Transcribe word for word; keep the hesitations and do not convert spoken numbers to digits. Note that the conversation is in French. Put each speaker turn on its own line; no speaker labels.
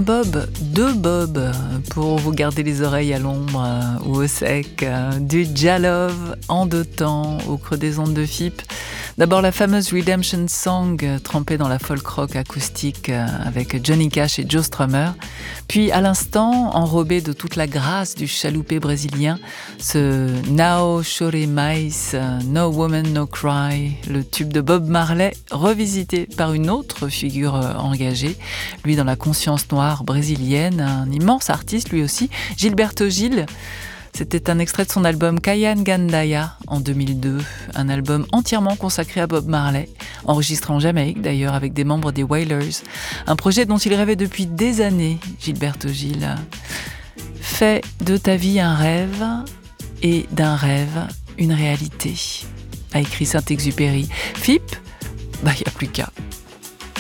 Un bob, deux bobs pour vous garder les oreilles à l'ombre euh, ou au sec. Euh, du Jalove en deux temps au creux des ondes de F I P. D'abord la fameuse Redemption Song euh, trempée dans la folk rock acoustique euh, avec Johnny Cash et Joe Strummer. Puis à l'instant, enrobé de toute la grâce du chaloupé brésilien, ce Now Chore Mais, euh, No Woman No Cry, le tube de Bob Marley revisité par une autre figure euh, engagée, lui dans la conscience noire brésilienne, un immense artiste lui aussi, Gilberto Gil. C'était un extrait de son album Kayan Gandaya en deux mille deux, un album entièrement consacré à Bob Marley, enregistré en Jamaïque d'ailleurs avec des membres des Wailers, un projet dont il rêvait depuis des années, Gilberto Gil. Fais de ta vie un rêve et d'un rêve une réalité, a écrit Saint-Exupéry. F I P, bah y a plus qu'à.